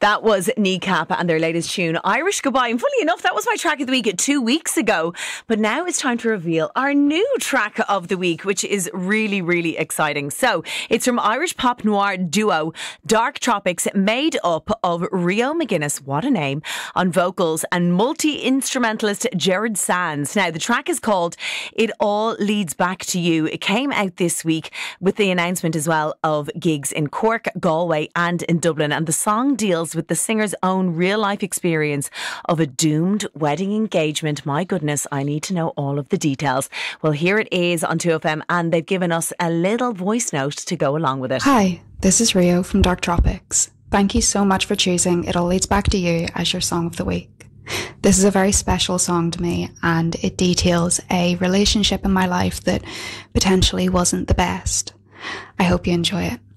That was Kneecap and their latest tune, Irish Goodbye. And funny enough, that was my track of the week 2 weeks ago. But now it's time to reveal our new track of the week, which is really, really exciting. So it's from Irish pop noir duo Dark Tropics, made up of Rio McGuinness, what a name, on vocals, and multi-instrumentalist Jared Sands. Now, the track is called It All Leads Back to You. It came out this week with the announcement as well of gigs in Cork, Galway and in Dublin. And the song deals with the singer's own real life experience of a doomed wedding engagement. My goodness, I need to know all of the details. Well, here it is on 2FM, and they've given us a little voice note to go along with it. Hi, this is Rio from Dark Tropics. Thank you so much for choosing It All Leads Back to You as your song of the week. This is a very special song to me, and it details a relationship in my life that potentially wasn't the best. I hope you enjoy it.